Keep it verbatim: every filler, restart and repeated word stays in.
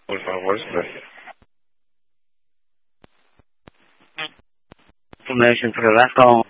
Por favor, gracias. Information for the last call.